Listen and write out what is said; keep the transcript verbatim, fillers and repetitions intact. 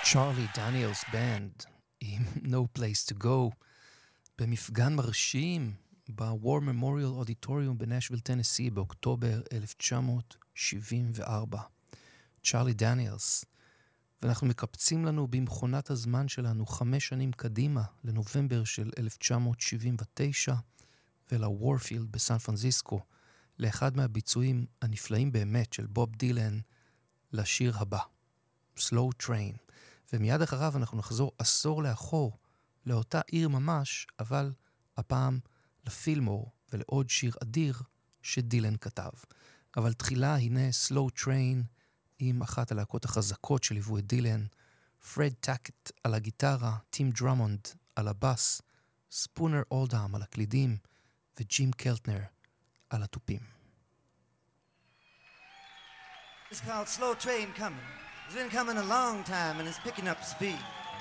צ'ארלי דניאלס בנד עם No Place to Go במפגן מרשים ב-War Memorial Auditorium בנשוויל, טנסי באוקטובר אלף תשע מאות שבעים וארבע. צ'ארלי דניאלס. ואנחנו מקפצים לנו במכונת הזמן שלנו חמש שנים קדימה לנובמבר של אלף תשע מאות שבעים ותשע ולוורפילד בסן פרנסיסקו, לאחד מהביצועים הנפלאים באמת של בוב דילן לשיר הבא, Slow Train. ומיד אחריו אנחנו נחזור עשור לאחור לאותה עיר ממש, אבל הפעם לפילמור ולעוד שיר אדיר שדילן כתב. אבל תחילה הנה Slow Train עם אחת הלהקות החזקות שליוו את דילן, פרד טאקט על הגיטרה, טים דרמונד על הבאס, ספונר אולדהאם על הקלידים וג'ים קלטנר על התופים. It's called Slow Train Coming. It's been coming a long time and it's picking up speed.